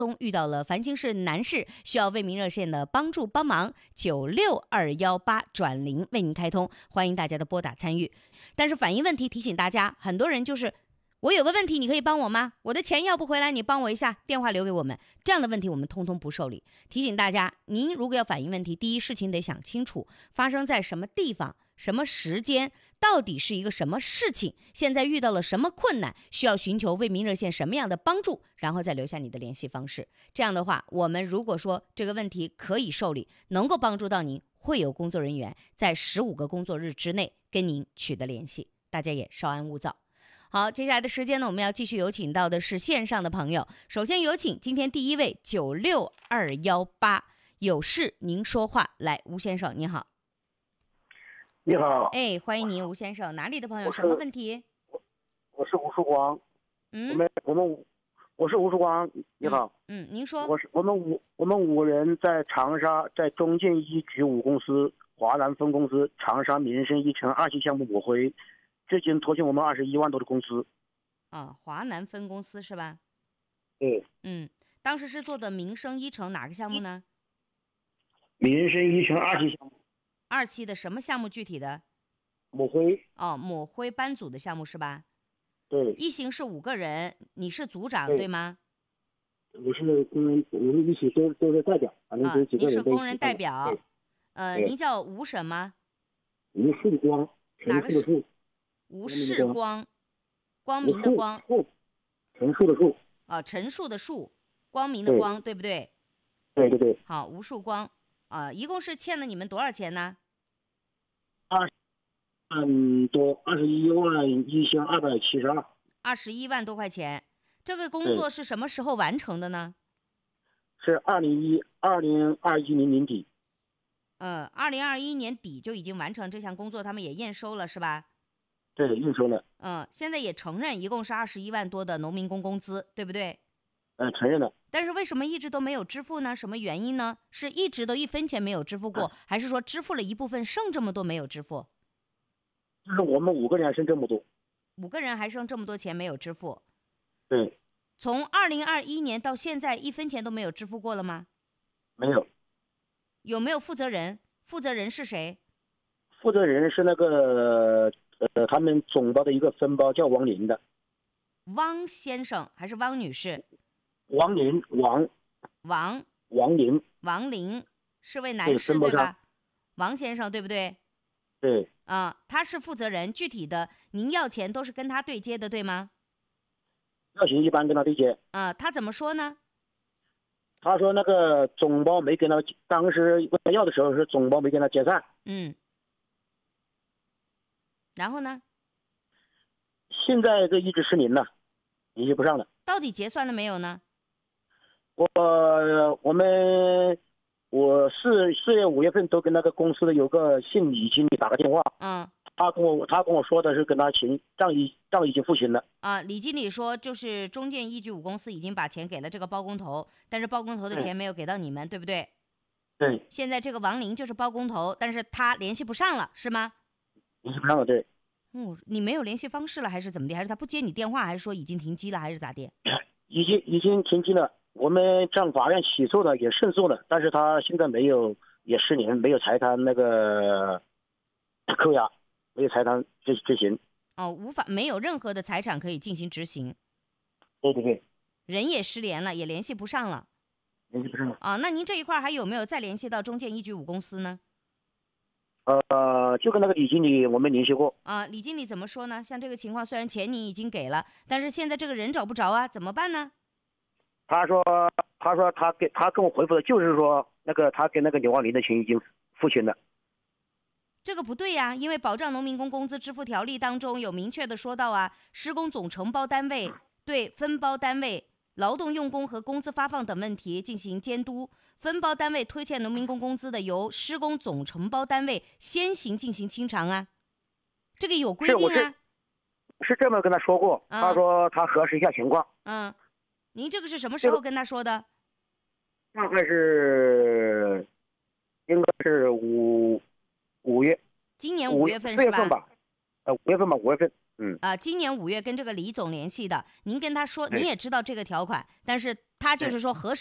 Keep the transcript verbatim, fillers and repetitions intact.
中遇到了烦心事难事，需要为民热线的帮助帮忙，九六二幺八转零为您开通，欢迎大家的拨打参与。但是反映问题提醒大家，很多人就是我有个问题，你可以帮我吗？我的钱要不回来，你帮我一下，电话留给我们。这样的问题我们通通不受理。提醒大家，您如果要反映问题，第一事情得想清楚，发生在什么地方、什么时间，到底是一个什么事情，现在遇到了什么困难，需要寻求为民热线什么样的帮助，然后再留下你的联系方式。这样的话，我们如果说这个问题可以受理，能够帮助到您，会有工作人员在十五个工作日之内跟您取得联系。大家也稍安勿躁。好，接下来的时间呢，我们要继续有请到的是线上的朋友。首先有请今天第一位九六二幺八，有事您说话。来，吴先生，你好。 你好。 哎，欢迎您，吴先生。哪里的朋友？什么问题？ 我我是吴曙光。 嗯， 我们我们我是吴曙光。你好。 嗯，嗯您说。 我是我们五我们五人在长沙，在中建一局五公司华南分公司长沙民生一城二期项目抹灰。最近拖欠我们二十一万多的工资。 啊，华南分公司是吧？ 对。 嗯，当时是做的民生一城哪个项目呢？ 民生一城二期项目。 二期的什么项目？具体的？ 抹灰。 哦，抹灰班组的项目是吧？ 对。 一行是五个人，你是组长对, 对吗？ 我是工人，我们一起都都是代表，反正有几个人。 啊，您是工人代表。呃， 对您叫吴什么？ 吴曙光。 哪个是？吴世光，光明的光。 陈树的树。 啊，陈树的树，光明的光， 对, 对不对？ 对对对。 好，吴树光啊，一共是欠了你们多少钱呢？ 二十万多，二十一万一千二百七十二。 二十一万多块钱。这个工作是什么时候完成的呢？ 是二零一二零二一年年底。 呃，二零二一年底就已经完成这项工作，他们也验收了是吧？ 对，验收了。 嗯，现在也承认一共是二十一万多的农民工工资，对不对？ 嗯，承认了。 但是为什么一直都没有支付呢？什么原因呢？是一直都一分钱没有支付过，啊、还是说支付了一部分，剩这么多没有支付？ 就是我们五个人还剩这么多。 五个人还剩这么多钱没有支付。 对。 从二零二一年到现在，一分钱都没有支付过了吗？ 没有。 有没有负责人？负责人是谁？ 负责人是那个呃，他们总包的一个分包叫王林的。 汪先生还是汪女士？ 王林，王。 王。 王林。 王林是位男士 对, 对吧？王先生对不对？ 对。 啊，他是负责人，具体的您要钱都是跟他对接的，对吗？ 要钱一般跟他对接。 啊，他怎么说呢？ 他说那个总包没跟他，当时问他要的时候是总包没跟他结算。 嗯。然后呢？ 现在这一直失灵了，联系不上了。 到底结算了没有呢？ 我我们我四四月五月份都跟那个公司的有个姓李经理打个电话。 嗯。 他跟我他跟我说的是跟他钱账已账已经付清了。 啊，李经理说就是中建一局五公司已经把钱给了这个包工头，但是包工头的钱没有给到你们，对不对？ 对。 现在这个王林就是包工头，但是他联系不上了，是吗？ 联系不上了，对。 嗯，你没有联系方式了，还是怎么的？还是他不接你电话，还是说已经停机了，还是咋的？ 已经已经停机了，我们上法院起诉了，也胜诉了，但是他现在没有，也失灵，没有财产那个扣押。没有财产执执行。 哦，无法没有任何的财产可以进行执行。 对对对。 人也失联了，也联系不上了。 联系不上了。 啊，那您这一块还有没有再联系到中建一局五公司呢？ 呃，就跟那个李经理我们联系过。 啊，李经理怎么说呢？像这个情况，虽然钱你已经给了，但是现在这个人找不着啊，怎么办呢？ 他说，他说他给他跟我回复的就是说，那个他给那个刘万林的钱已经付清了。 这个不对呀，因为保障农民工工资支付条例当中有明确的说到啊，施工总承包单位对分包单位劳动用工和工资发放等问题进行监督，分包单位推欠农民工工资的，由施工总承包单位先行进行清偿啊，这个有规定啊。 是, 是这么跟他说过、嗯、他说他核实一下情况。 嗯，您这个是什么时候跟他说的？ 大概是应该是五五月， 今年五月份是吧？ 四月份吧，呃，五月份吧，五月份。嗯啊、呃，今年五月跟这个李总联系的，您跟他说，您也知道这个条款，但是他就是说核